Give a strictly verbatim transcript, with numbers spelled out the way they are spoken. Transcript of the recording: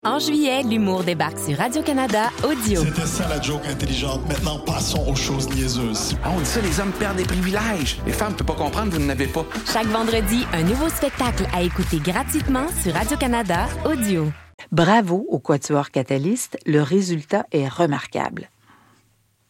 En juillet, l'humour débarque sur Radio-Canada Audio. C'était ça la joke intelligente. Maintenant, passons aux choses niaiseuses. Ah, on dit ça, les hommes perdent des privilèges. Les femmes ne peuvent pas comprendre, vous n'en avez pas. Chaque vendredi, un nouveau spectacle à écouter gratuitement sur Radio-Canada Audio. Bravo au Quatuor Catalyst, le résultat est remarquable.